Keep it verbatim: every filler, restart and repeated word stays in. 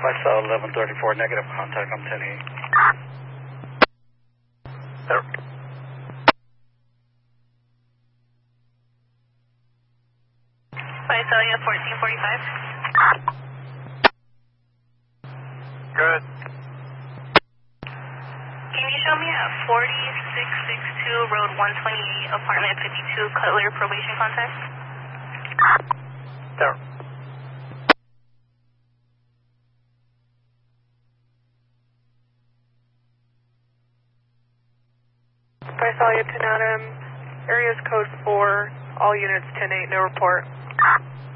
Cell eleven thirty-four, negative contact, I'm ten eight. There. Visalia fourteen forty-five. Good. Can you show me at forty-six sixty-two Road one twenty-eight, apartment fifty-two, Cutler, probation contact? There. Visalia ten Adam, area's code four, all units ten eight, no report.